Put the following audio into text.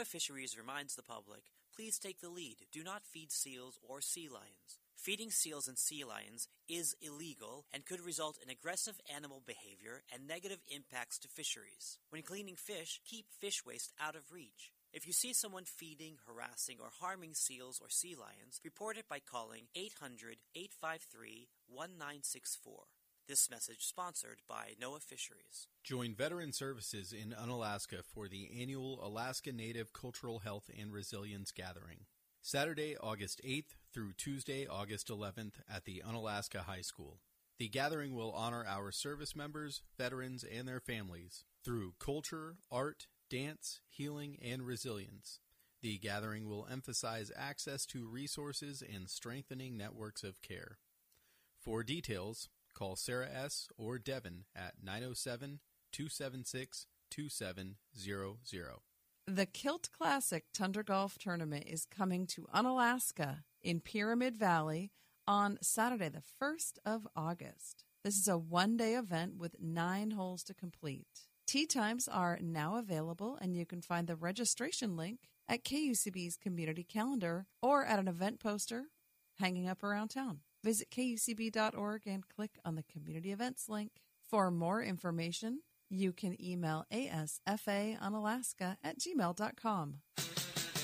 Fisheries reminds the public, please take the lead. Do not feed seals or sea lions. Feeding seals and sea lions is illegal and could result in aggressive animal behavior and negative impacts to fisheries. When cleaning fish, keep fish waste out of reach. If you see someone feeding, harassing, or harming seals or sea lions, report it by calling 800-853-1964. This message sponsored by NOAA Fisheries. Join Veteran Services in Unalaska for the annual Alaska Native Cultural Health and Resilience Gathering. Saturday, August 8th through Tuesday, August 11th at the Unalaska High School. The gathering will honor our service members, veterans, and their families through culture, art, dance, healing, and resilience. The gathering will emphasize access to resources and strengthening networks of care. For details, call Sarah S. or Devin at 907-276-2700. The Kilt Classic Tundra Golf Tournament is coming to Unalaska in Pyramid Valley on Saturday, the 1st of August. This is a one-day event with 9 holes to complete. Tee times are now available, and you can find the registration link at KUCB's community calendar or at an event poster hanging up around town. Visit kucb.org and click on the community events link. For more information, you can email asfaunalaska@gmail.com.